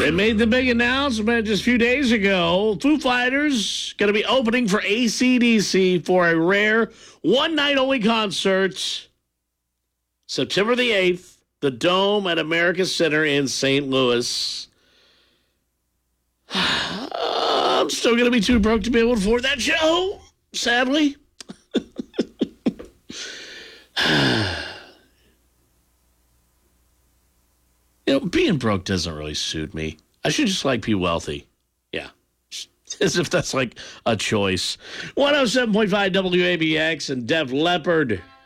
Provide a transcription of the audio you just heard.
They made the big announcement just a few days ago. Foo Fighters going to be opening for AC/DC for a rare one-night-only concert. September the 8th, the Dome at America Center in St. Louis. I'm still going to be too broke to be able to afford that show, sadly. Being broke doesn't really suit me. I should just be wealthy. Yeah. As if that's a choice. 107.5 WABX and Def Leppard.